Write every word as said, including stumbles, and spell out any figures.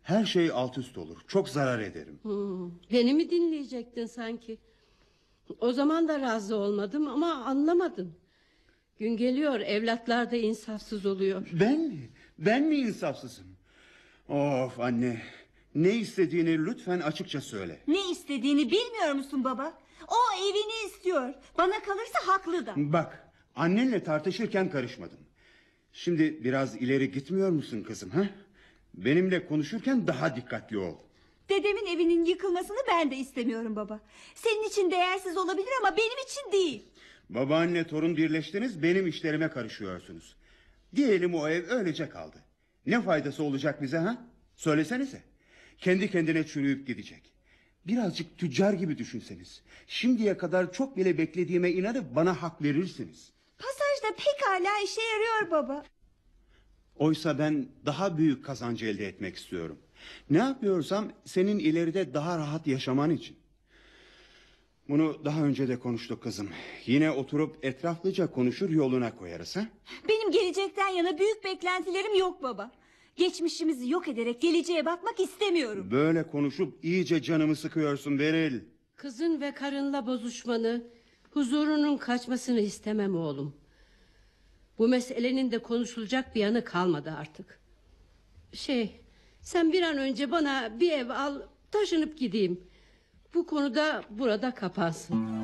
Her şey alt üst olur. Çok zarar ederim. Hmm, beni mi dinleyecektin sanki? O zaman da razı olmadım ama anlamadın. Gün geliyor evlatlar da insafsız oluyor. Ben mi? Ben mi insafsızım? Of anne. Ne istediğini lütfen açıkça söyle. Ne istediğini bilmiyor musun baba? O evini istiyor. Bana kalırsa haklı da. Bak, annenle tartışırken karışmadım. Şimdi biraz ileri gitmiyor musun kızım? Ha? Benimle konuşurken daha dikkatli ol. Dedemin evinin yıkılmasını ben de istemiyorum baba. Senin için değersiz olabilir ama benim için değil. Babaanne torun birleştiniz, benim işlerime karışıyorsunuz. Diyelim o ev öylece kaldı. Ne faydası olacak bize ha? Söylesenize. Kendi kendine çürüyüp gidecek. Birazcık tüccar gibi düşünseniz. Şimdiye kadar çok bile beklediğime inanıp bana hak verirsiniz. Pasajda pekala işe yarıyor baba. Oysa ben daha büyük kazancı elde etmek istiyorum. Ne yapıyorsam senin ileride daha rahat yaşaman için. Bunu daha önce de konuştuk kızım. Yine oturup etraflıca konuşur yoluna koyarız ha? Benim gelecekten yana büyük beklentilerim yok baba. Geçmişimizi yok ederek geleceğe bakmak istemiyorum. Böyle konuşup iyice canımı sıkıyorsun Beril. Kızın ve karınla bozuşmanı, huzurunun kaçmasını istemem oğlum. Bu meselenin de konuşulacak bir yanı kalmadı artık. Şey, sen bir an önce bana bir ev al, taşınıp gideyim. Bu konuda burada kapansın.